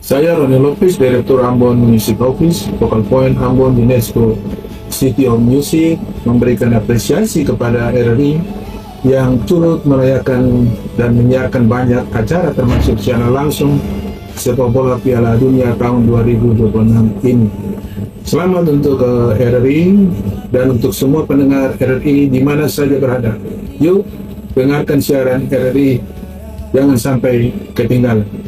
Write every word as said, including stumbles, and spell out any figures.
Saya Roni Lopez, Direktur Ambon Music Office, Focal Point Ambon UNESCO City of Music, memberikan apresiasi kepada R R I yang turut merayakan dan menyiarkan banyak acara termasuk secara langsung sepak bola Piala Dunia tahun dua ribu dua puluh enam ini. Selamat untuk uh, R R I dan untuk semua pendengar R R I di mana saja berada. Yuk, dengarkan siaran R R I, jangan sampai ketinggalan.